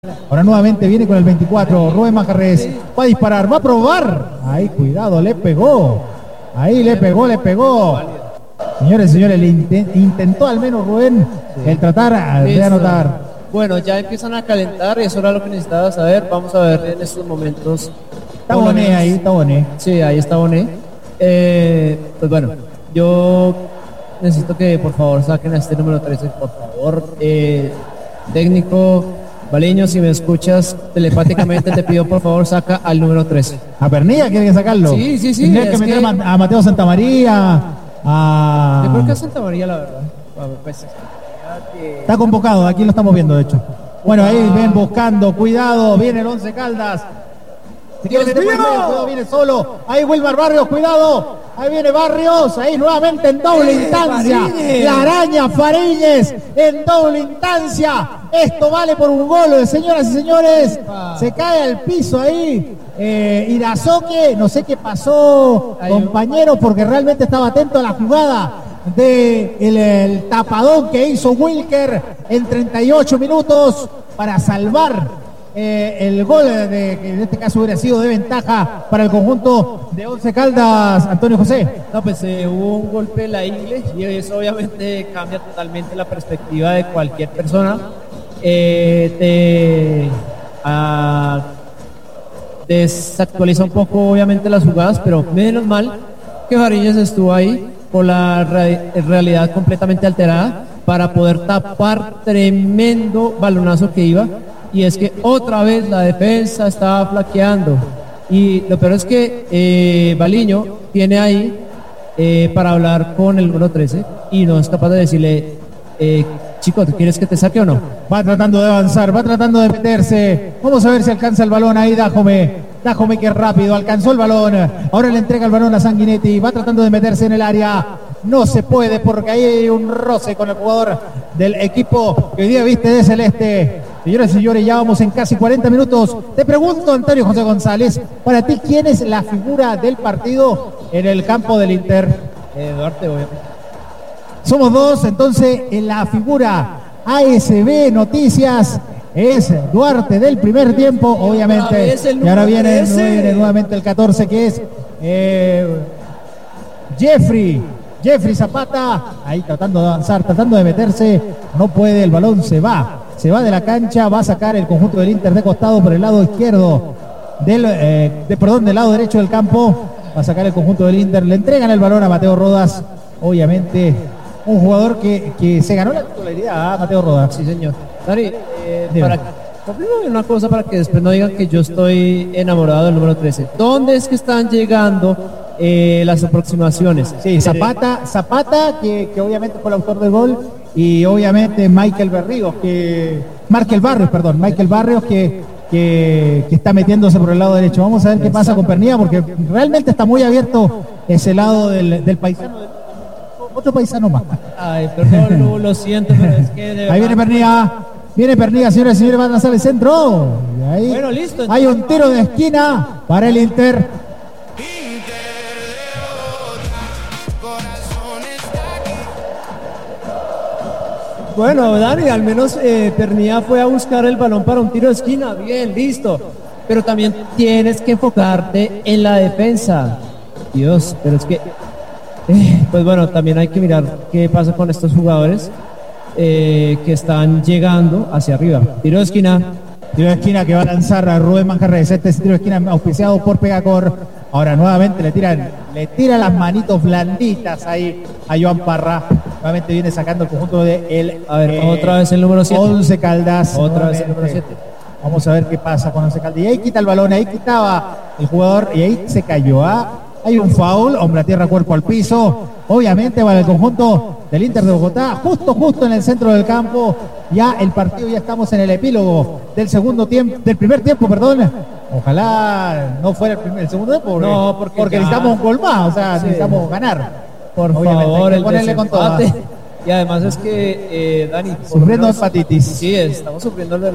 Ahora nuevamente viene con el 24. Rubén Manjarres va a disparar, va a probar. Ahí, cuidado, le pegó. Ahí le pegó. Señores y señores, intentó al menos Rubén el tratar de anotar. Bueno, ya empiezan a calentar y eso era lo que necesitaba saber. Vamos a ver en estos momentos. Está Bonet ahí, está Bonet. Sí, ahí está Bonet. Pues bueno, yo necesito que por favor saquen a este número 13, por favor. Técnico Baliño, si me escuchas telepáticamente, te pido por favor saca al número 13. ¿A Pernilla quiere que sacarlo? Sí. Tendría que meter a Mateo Santamaría. Yo creo que a Santamaría, la verdad. Pues, está convocado, aquí lo estamos viendo, de hecho. Bueno, ahí ven buscando, cuidado, viene el Once Caldas. Se quiere meter por el medio, cuidado, viene solo. Ahí Wilmar Barrios, cuidado. Ahí viene Barrios, ahí nuevamente en doble instancia. Fariñez. La araña Fariñez en doble instancia. Esto vale por un gol, señoras y señores. Se cae al piso ahí. Irazoque, no sé qué pasó, compañero, porque realmente estaba atento a la jugada de el tapadón que hizo Wilker en 38 minutos para salvar el gol que en este caso hubiera sido de ventaja para el conjunto de Once Caldas. Antonio José. No, pues hubo un golpe en la ingle y eso obviamente cambia totalmente la perspectiva de cualquier persona. Desactualiza un poco obviamente las jugadas, pero menos mal que Fariñez estuvo ahí con la realidad completamente alterada para poder tapar tremendo balonazo que iba. Y es que otra vez la defensa estaba flaqueando. Y lo peor es que Baliño tiene ahí para hablar con el número 13 y no es capaz de decirle, chico, ¿quieres que te saque o no? Va tratando de avanzar, va tratando de meterse. Vamos a ver si alcanza el balón ahí, Dajome que rápido, alcanzó el balón. Ahora le entrega el balón a Sanguinetti. Va tratando de meterse en el área. No se puede porque ahí hay un roce con el jugador del equipo que hoy día viste de celeste. Señoras y señores, ya vamos en casi 40 minutos. Te pregunto, Antonio José González, para ti, ¿quién es la figura del partido en el campo del Inter? Duarte, obviamente. Somos dos, entonces en la figura ASB Noticias es Duarte del primer tiempo, obviamente. Y ahora viene nuevamente el 14, que es Jeffrey Zapata, ahí tratando de avanzar, tratando de meterse, no puede, el balón se va de la cancha, va a sacar el conjunto del Inter de costado por el lado izquierdo, del lado derecho del campo, va a sacar el conjunto del Inter, le entregan el balón a Mateo Rodas, obviamente un jugador que se ganó la titularidad, Mateo Rodas. Sí, señor. Dari, confirmame una cosa para que después no digan que yo estoy enamorado del número 13. ¿Dónde es que están llegando las aproximaciones? Sí, Zapata, que obviamente fue el autor del gol, y obviamente Michael Barrios, que está metiéndose por el lado derecho. Vamos a ver qué pasa con Pernilla, porque realmente está muy abierto ese lado del paisano. Otro paisano más. Ay, perdón, lo siento, pero es que ahí viene Pernilla, señores y señores, va a lanzar el centro. Y ahí bueno, listo. Hay un tiro de esquina para el Inter. Bueno, Dani, al menos Pernilla fue a buscar el balón para un tiro de esquina. Bien, listo. Pero también tienes que enfocarte en la defensa. Dios, pero es que... pues bueno, también hay que mirar qué pasa con estos jugadores que están llegando hacia arriba. Tiro de esquina. Tiro de esquina que va a lanzar a Rubén Manjarres. Este es tiro de esquina auspiciado por Pegacor. Ahora nuevamente le tira las manitos blanditas ahí a Joan Parra. Nuevamente viene sacando el conjunto de otra vez el número 7. Once Caldas. Otra vez el número 7. Vamos a ver qué pasa con Once Caldas. Y ahí quita el balón, ahí quitaba el jugador y ahí se cayó. Hay un foul, hombre a tierra, cuerpo al piso. Obviamente para el conjunto del Inter de Bogotá, justo en el centro del campo. Ya el partido, ya estamos en el epílogo del primer tiempo, perdón. Ojalá no fuera el segundo tiempo, porque necesitamos un gol más, o sea, necesitamos ganar. Por favor, el ponerle con todo. Y además es que, Dani, sufriendo hepatitis. Sí, estamos sufriendo